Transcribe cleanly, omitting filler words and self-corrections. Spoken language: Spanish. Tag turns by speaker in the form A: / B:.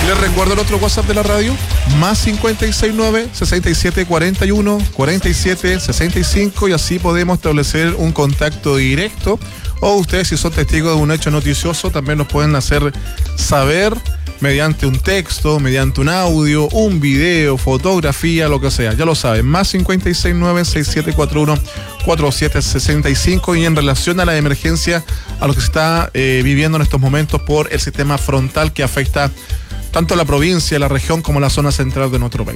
A: Les recuerdo el otro WhatsApp de la radio, más 569-6741-4765, y así podemos establecer un contacto directo. O ustedes, si son testigos de un hecho noticioso, también nos pueden hacer saber mediante un texto, mediante un audio, un video, fotografía, lo que sea. Ya lo saben, más 569-6741-4765. Y en relación a la emergencia, a lo que se está viviendo en estos momentos por el sistema frontal que afecta tanto a la provincia, la región, como la zona central de nuestro país.